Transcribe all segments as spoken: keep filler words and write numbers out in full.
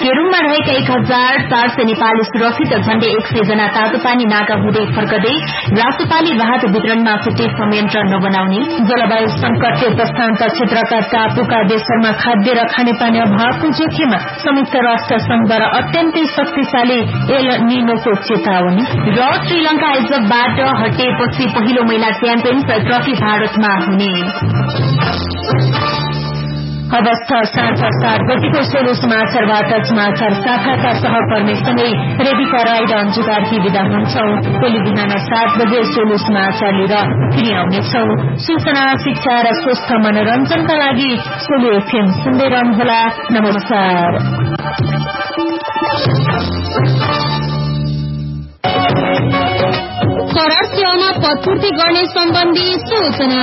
केरूङमा रहेका एक हजार चार सय नेपाली सुरक्षित झण्डै एक सय जना तातोपानी नाका हुँदै फर्कदै राष्ट्रपालले राहत वितरणमा छुट्टै संयन्त्र नबनाउने, जलवायु संकटले प्रशान्त क्षेत्रका टापुका देशहरूमा खाद्य र खानेपानी अभावको जोखिम, संयुक्त राष्ट्र संघद्वारा अत्यन्तै शक्तिशाली एल निनोको चेतावनी र श्रीलंका आयोजकबाट हटेपछि पहिलो महिला च्याम्पियन्स ट्रफी भारतमा हुने। अवस्था साँझ सात बजेको सोलो समाचारबाट समाचार शाखाका सहकर्मीसँगै रेबिका राई र अन्जु कार्की विदा हुन्छौ। भोलि बिहान सात बजे सोलो समाचार लिएर फेरि आउनेछौ। सूचना, शिक्षा र स्वस्थ मनोरञ्जनका लागि सोलो एफएम सुन्दै रहनुहोला। नमस्कार। करार सेवामा पदपूर्ति गर्ने सम्बन्धी सूचना।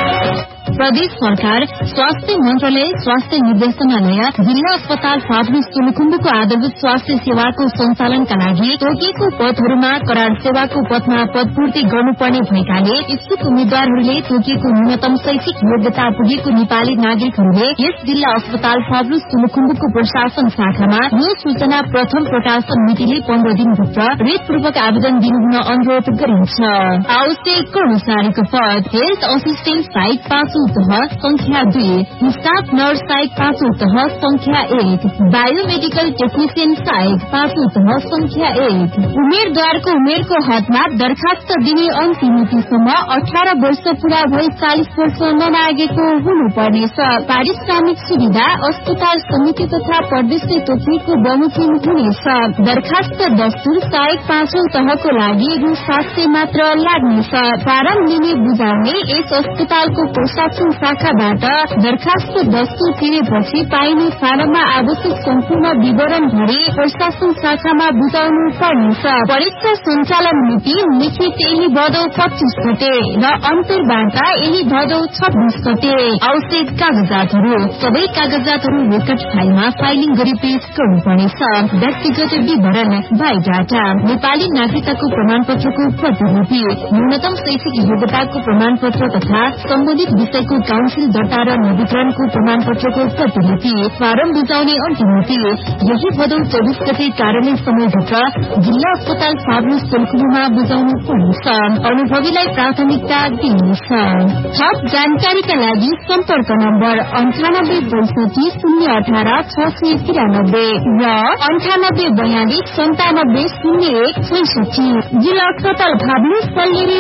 प्रदेश सरकार, स्वास्थ्य मन्त्रालय, स्वास्थ्य निर्देशनालय, जिल्ला अस्पताल फाल्गु सोलुखुम्बुको आधारभूत स्वास्थ्य सेवाको सञ्चालनका लागि तोकिएको पदहरूमा करार सेवाको पदमा पदपूर्ति गर्नुपर्ने भएकाले इच्छुक उम्मेद्वारहरूले तोकिएको न्यूनतम शैक्षिक योग्यता पुगेको नेपाली नागरिकहरूले यस जिल्ला अस्पताल फाल्गु सोलुखुम्बुको प्रशासन शाखामा यो सूचना प्रथम प्रकाशन मितिले पन्ध्र दिनभित्र रेतपूर्वक आवेदन दिनुहुन अनुरोध गरिन्छ। आवश्यक कर्मचारीको पद हेल्थ असिस्टेन्ट साइट पाँचौं तह संख्या दुई, स्टाफ नर्स साइट पाँचौं तह संख्या एक, बायोमेडिकल टेक्निशियन साइट पाँचौं तह संख्या एक। उम्मेद्वारको उमेरको हदमा दरखास्त दिने अन्तिम मितिसम्म अठार वर्ष पूरा भई चालिस वर्ष नलागेको हुनुपर्नेछ। पारिश्रमिक सुविधा अस्पताल समिति तथा प्रदेशले तोकिएको बमोजिम हुनेछ। दरखास्त दस्तुर साइट पाँचौं तहको लागि रु सात सय मात्र लाग्नेछ। फारम लिने बुझाउने यस अस्पतालको प्रशासन शाखाबाट दरखास्त दस्तुर तिरेपछि पाइने फारममा आवश्यक सम्पूर्ण विवरण भरी प्रशासन शाखामा बुझाउनु पर्नेछ। परीक्षा सञ्चालन मिति लिखित यही भदौ पच्चीस गते र अन्तर्वार्ता यही भदौ छब्बीस गते। आवश्यक कागजातहरू सबै कागजातहरू रेकर्ड फाइलमा फाइलिङ गरी पेश गर्नुपर्नेछ। व्यक्तिगत विवरण, बायोडाटा, नेपाली नागरिकताको प्रमाणपत्रको प्रतिलिपि, न्यूनतम शैक्षिक योग्यताको प्रमाणपत्र तथा सम्बन्धित विषयको काउन्सिल दर्ता र नवीकरणको प्रमाणपत्रको प्रतिलिपि। फारम बुझाउने अन्तिम मिति यही भदौ चौबिस गते कार्यालय समयभित्र जिल्ला अस्पताल फाल्गु सोलुखुम्बुमा बुझाउनु पर्नेछ। अनुभवीलाई प्राथमिकता दिइनेछ। थप जानकारीका लागि सम्पर्क नम्बर अन्ठानब्बे बैसठी शून्य अठार छ सय तिरानब्बे र अन्ठानब्बे बयालिस सन्तानब्बे शून्य एक छैसठी। जिल्ला अस्पताल फाल्गु सल्लेरी